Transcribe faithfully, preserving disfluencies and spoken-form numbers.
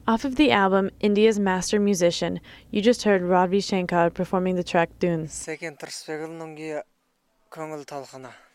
Off of the album India's Master Musician, you just heard Ravi Shankar performing the track Dune. Second Terspegel Nungi Kongul Talkhana.